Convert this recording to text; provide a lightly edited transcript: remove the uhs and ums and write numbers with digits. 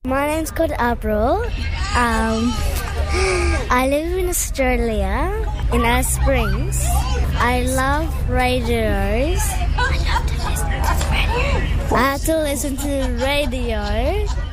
My name's called April. I live in Australia, in Alice Springs. I love radios. I have to listen to the radio